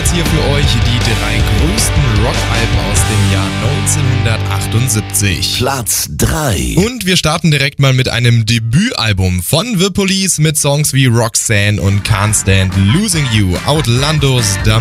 jetzt hier für euch die 3 größten Rockalben aus dem Jahr 1978. Platz 3. Und wir starten direkt mal mit einem Debütalbum von The Police mit Songs wie Roxanne und Can't Stand Losing You, Outlandos